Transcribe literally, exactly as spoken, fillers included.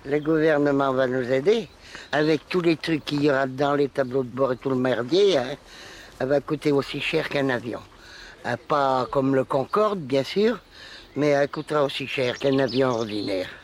Le gouvernement va nous aider. Avec tous les trucs qu'il y aura dedans, les tableaux de bord et tout le merdier, hein, elle va coûter aussi cher qu'un avion. Euh, Pas comme le Concorde, bien sûr, mais elle coûtera aussi cher qu'un avion ordinaire.